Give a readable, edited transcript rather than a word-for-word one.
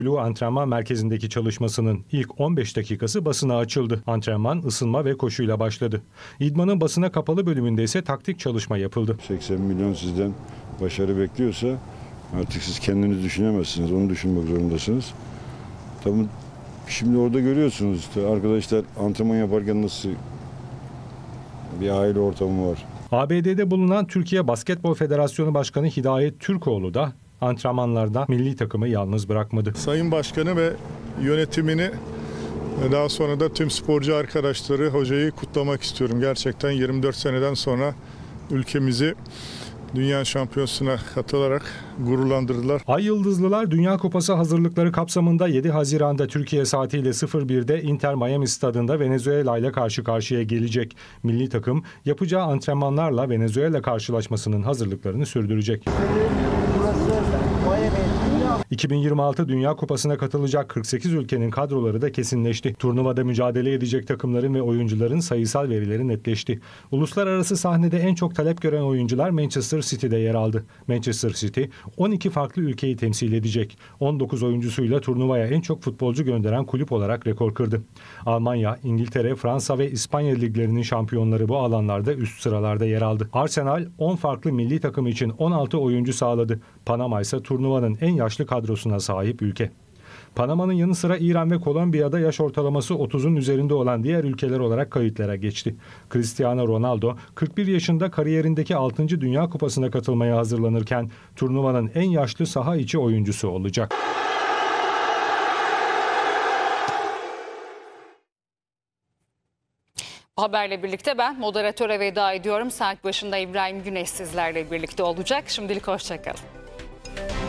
Blue antrenman merkezindeki çalışmasının ilk 15 dakikası basına açıldı. Antrenman, ısınma ve koşuyla başladı. İdmanın basına kapalı bölümünde ise taktik çalışma yapıldı. 80 milyon sizden başarı bekliyorsa artık siz kendiniz düşünemezsiniz. Onu düşünmek zorundasınız. Tabii şimdi orada görüyorsunuz işte arkadaşlar antrenman yaparken nasıl bir aile ortamı var. ABD'de bulunan Türkiye Basketbol Federasyonu Başkanı Hidayet Türkoğlu da antrenmanlarda milli takımı yalnız bırakmadı. Sayın Başkanı ve yönetimini daha sonra da tüm sporcu arkadaşları, hocayı kutlamak istiyorum. Gerçekten 24 seneden sonra ülkemizi Dünya Şampiyonası'na katılarak gururlandırdılar. Ay Yıldızlılar Dünya Kupası hazırlıkları kapsamında 7 Haziran'da Türkiye saatiyle 01'de Inter Miami stadında Venezuela ile karşı karşıya gelecek. Milli takım yapacağı antrenmanlarla Venezuela karşılaşmasının hazırlıklarını sürdürecek. 2026 Dünya Kupası'na katılacak 48 ülkenin kadroları da kesinleşti. Turnuvada mücadele edecek takımların ve oyuncuların sayısal verileri netleşti. Uluslararası sahnede en çok talep gören oyuncular Manchester City'de yer aldı. Manchester City 12 farklı ülkeyi temsil edecek. 19 oyuncusuyla turnuvaya en çok futbolcu gönderen kulüp olarak rekor kırdı. Almanya, İngiltere, Fransa ve İspanya liglerinin şampiyonları bu alanlarda üst sıralarda yer aldı. Arsenal 10 farklı milli takım için 16 oyuncu sağladı. Panama ise turnuvanın en yaşlı kadrosuna sahip ülke. Panama'nın yanı sıra İran ve Kolombiya'da yaş ortalaması 30'un üzerinde olan diğer ülkeler olarak kayıtlara geçti. Cristiano Ronaldo 41 yaşında kariyerindeki 6. Dünya Kupası'na katılmaya hazırlanırken turnuvanın en yaşlı saha içi oyuncusu olacak. Haberle birlikte ben moderatöre veda ediyorum. Saat başında İbrahim Güneş sizlerle birlikte olacak. Şimdilik hoşça kalın.